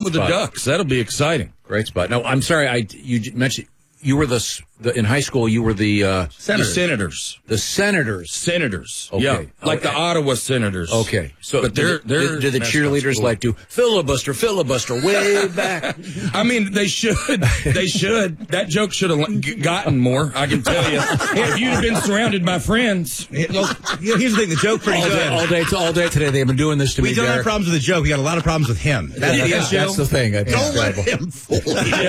over the Ducks. That'll be exciting. Great spot. No, I'm sorry. You mentioned you were in high school. You were the Senators. The Senators. Senators. Okay. Yeah, like the Ottawa Senators. Okay. So, but they're do the cheerleaders like to filibuster way back? I mean, they should. They should. That joke should have gotten more. I can tell you. If you'd have been surrounded by friends. Here's the thing: the joke pretty good. All day today. They've been doing this to me. We don't have problems with the joke. We got a lot of problems with him. That's the thing. Don't let him fool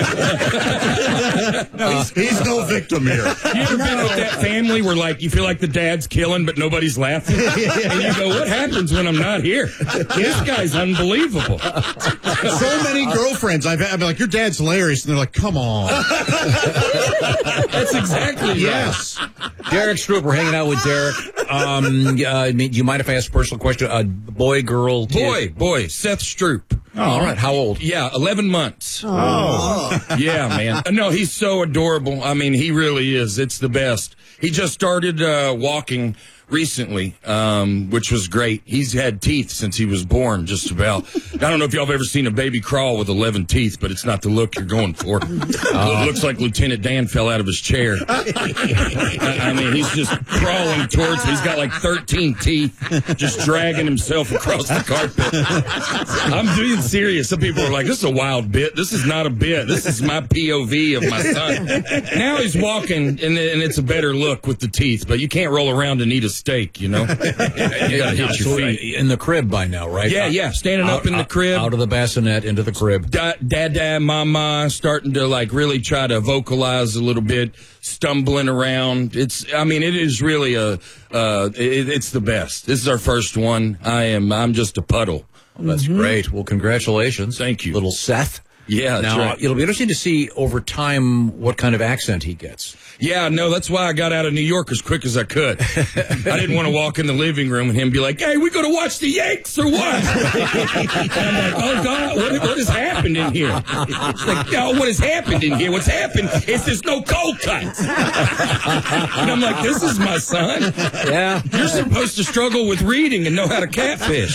you. No, he's no victim here. You ever been with that family where, like, you feel like the dad's killing, but nobody's laughing? And you go, what happens when I'm not here? This guy's unbelievable. So many girlfriends I've had, I'm like, your dad's hilarious. And they're like, come on. That's exactly yes. Derek Stroop, we're hanging out with Derek. Do you mind if I ask a personal question? Boy, girl, kid? Boy, Seth Stroop. Oh, all right. How old? Yeah, 11 months. Oh. Yeah, man. No, he's so adorable. I mean, he really is. It's the best. He just started walking recently, which was great. He's had teeth since he was born, just about. I don't know if y'all have ever seen a baby crawl with 11 teeth, but it's not the look you're going for. It looks like Lieutenant Dan fell out of his chair. I mean, he's just crawling towards me. He's got like 13 teeth, just dragging himself across the carpet. I'm being serious. Some people are like, this is a wild bit. This is not a bit. This is my POV of my son. Now he's walking, and it's a better look with the teeth, but you can't roll around and eat a steak, you know. You gotta hit your feet. In the crib by now, right? Yeah. Standing up in the crib. Out of the bassinet, into the crib. Dad, mama, starting to like really try to vocalize a little bit, stumbling around. It is really it's the best. This is our first one. I'm just a puddle. Well, that's great. Well, congratulations. Thank you. Little Seth. Yeah, now, right. It'll be interesting to see over time what kind of accent he gets. Yeah, no, that's why I got out of New York as quick as I could. I didn't want to walk in the living room and him be like, hey, we going to watch the Yanks or what? And I'm like, oh, God, what has happened in here? It's like, no, what has happened in here? What's happened is there's no cold cuts. And I'm like, this is my son. Yeah. You're supposed to struggle with reading and know how to catfish.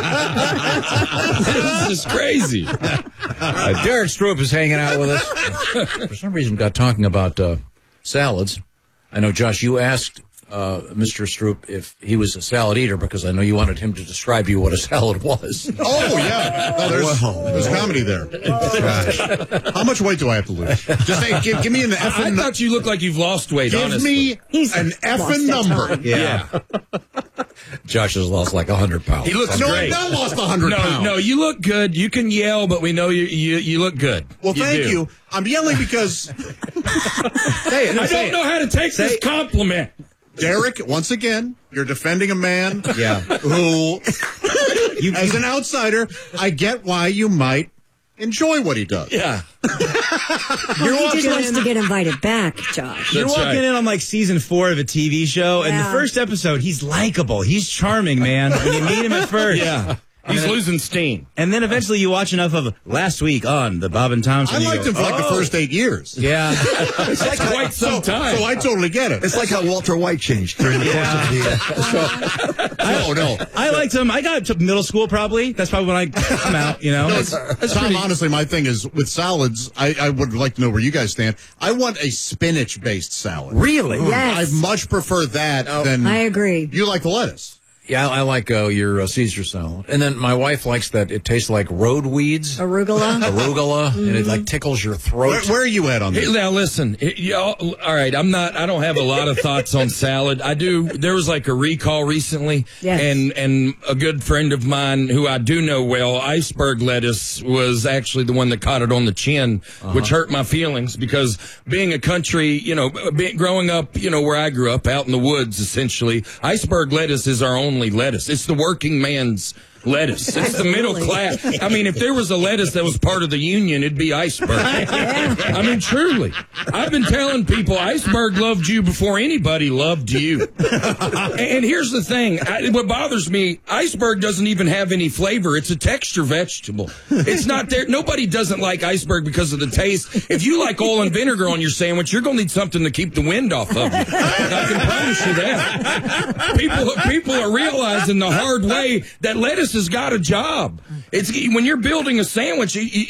This is crazy. Derek Stroop is hanging out with us. For some reason, we got talking about salads. I know, Josh, you asked Mr. Stroop if he was a salad eater because I know you wanted him to describe you what a salad was. Oh, yeah. Oh, there's comedy there. How much weight do I have to lose? Just say, give me an effing... I thought you looked like you've lost weight, honestly. Give me an effing number. Yeah. Josh has lost like 100 pounds. He looks great. I've not lost 100 pounds. No, you look good. You can yell, but we know you look good. Well, thank you. I'm yelling because... Say it. I don't know how to take this compliment. Derek, once again, you're defending a man who, as an outsider, I get why you might enjoy what he does. Yeah. He just wants to get invited back, Josh. You're walking in on like season 4 of a TV show, and the Yeah. first episode, he's likable. He's charming, man. When you meet him at first. Yeah. He's losing steam. And then eventually you watch enough of Last Week on the Bob and Tom show. I liked him for like the first 8 years. Yeah. It's like quite some time. So I totally get it. It's like how Walter White changed during the course of the... I liked him. I got to middle school probably. That's probably when I come out, you know. Tom, honestly, my thing is with salads, I would like to know where you guys stand. I want a spinach-based salad. Really? Yes. I much prefer that than... I agree. You like the lettuce. Yeah, I like your Caesar salad. And then my wife likes that it tastes like road weeds. Arugula. And it like tickles your throat. Where are you at on this? Hey, now listen, all right, I don't have a lot of thoughts on salad. There was like a recall recently, Yes. and a good friend of mine who I do know well, iceberg lettuce, was actually the one that caught it on the chin, which hurt my feelings because being a country, growing up, where I grew up out in the woods, essentially, iceberg lettuce is our only lettuce. It's the working man's lettuce. It's the middle class. I mean, if there was a lettuce that was part of the union, it'd be iceberg. I mean, truly. I've been telling people iceberg loved you before anybody loved you. And here's the thing. What bothers me, iceberg doesn't even have any flavor. It's a texture vegetable. It's not there. Nobody doesn't like iceberg because of the taste. If you like oil and vinegar on your sandwich, you're going to need something to keep the wind off of you. I can promise you that. People are realizing the hard way that lettuce has got a job. It's when you're building a sandwich,